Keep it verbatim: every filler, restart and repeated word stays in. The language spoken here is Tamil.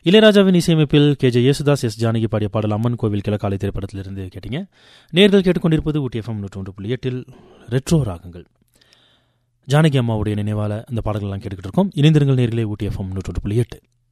இளையராஜாவின் இசையமைப்பில் K J Yesudas S Janaki பாடிய பாடல் அம்மன் கோவில் கிழக்காலை திரைப்படத்திலிருந்து கேட்டீங்க. நேர்கள் கேட்டுக்கொண்டிருப்பது ஊட்டி எஃப்எம் நூற்றி ஒன்று புள்ளி எட்டில் ரெட்ரோ ராகங்கள். ஜானகி அம்மாவுடைய நினைவால அந்த பாடல்கள்லாம் கேட்டுக்கிட்டு இருக்கோம். இணைந்திருங்கள் நேர்களே, ஊட்டி எஃப்எம் நூற்றி ஒன்று புள்ளி எட்டு.